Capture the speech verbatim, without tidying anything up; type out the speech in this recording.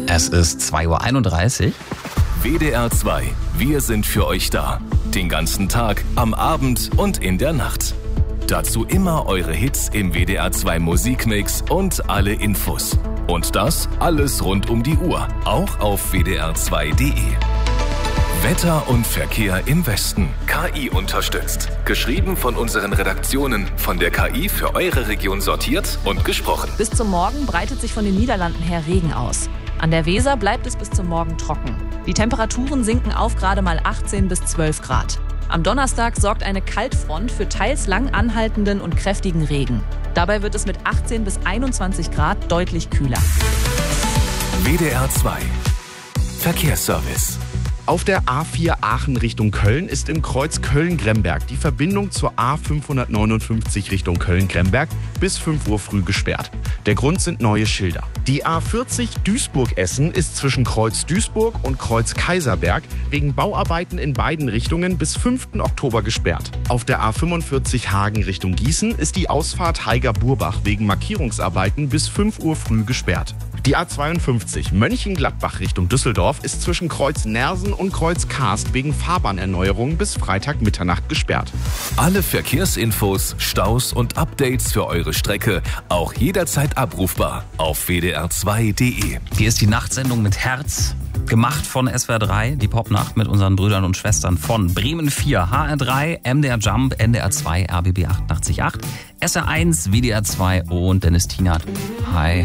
Es ist zwei Uhr einunddreißig. W D R zwei. Wir sind für euch da. Den ganzen Tag, am Abend und in der Nacht. Dazu immer eure Hits im W D R zwei Musikmix und alle Infos. Und das alles rund um die Uhr, auch auf w d r zwei punkt d e. Wetter und Verkehr im Westen. K I unterstützt. Geschrieben von unseren Redaktionen, von der K I für eure Region sortiert und gesprochen. Bis zum Morgen breitet sich von den Niederlanden her Regen aus. An der Weser bleibt es bis zum Morgen trocken. Die Temperaturen sinken auf gerade mal achtzehn bis zwölf Grad. Am Donnerstag sorgt eine Kaltfront für teils lang anhaltenden und kräftigen Regen. Dabei wird es mit achtzehn bis einundzwanzig Grad deutlich kühler. W D R zwei. Verkehrsservice. Auf der A vier Aachen Richtung Köln ist im Kreuz Köln-Gremberg die Verbindung zur A fünfhundertneunundfünfzig Richtung Köln-Gremberg bis fünf Uhr früh gesperrt. Der Grund sind neue Schilder. Die A vierzig Duisburg-Essen ist zwischen Kreuz Duisburg und Kreuz Kaiserberg wegen Bauarbeiten in beiden Richtungen bis fünften Oktober gesperrt. Auf der A fünfundvierzig Hagen Richtung Gießen ist die Ausfahrt Haiger-Burbach wegen Markierungsarbeiten bis fünf Uhr früh gesperrt. Die A zweiundfünfzig Mönchengladbach Richtung Düsseldorf ist zwischen Kreuz Nersen und Kreuz Karst wegen Fahrbahnerneuerung bis Freitag Mitternacht gesperrt. Alle Verkehrsinfos, Staus und Updates für eure Strecke auch jederzeit abrufbar auf w d r zwei punkt d e. Hier ist die Nachtsendung mit Herz, gemacht von S W R drei, die Popnacht mit unseren Brüdern und Schwestern von Bremen vier, H R drei, M D R Jump, N D R zwei, R B B achtundachtzig Komma acht, S R eins, W D R zwei und Dennis Tienert. Hi.